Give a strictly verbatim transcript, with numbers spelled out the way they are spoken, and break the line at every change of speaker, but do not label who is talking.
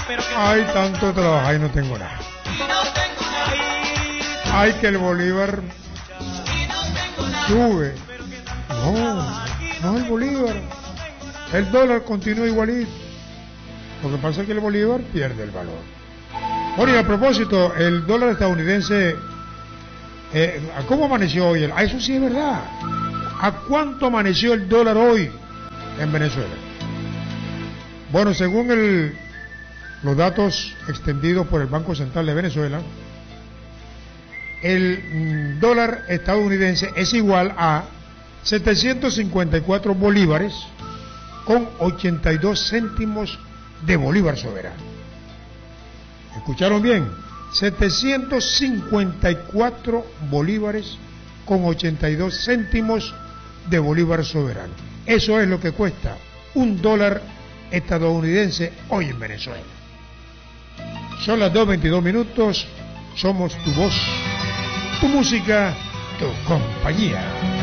Ay, tanto trabajar y no tengo nada. Ay, que el bolívar sube. No, no el bolívar. El dólar continúa igualito. Lo que pasa es que el bolívar pierde el valor. Bueno, y a propósito, el dólar estadounidense, eh, ¿cómo amaneció hoy? Ah, eso sí es verdad. ¿A cuánto amaneció el dólar hoy en Venezuela? Bueno, según el, los datos extendidos por el Banco Central de Venezuela, el mm, dólar estadounidense es igual a setecientos cincuenta y cuatro bolívares con ochenta y dos céntimos de bolívar soberano. ¿Escucharon bien? setecientos cincuenta y cuatro bolívares con ochenta y dos céntimos de bolívar soberano. Eso es lo que cuesta un dólar estadounidense hoy en Venezuela. Son las dos veintidós minutos. Somos tu voz, tu música, tu compañía.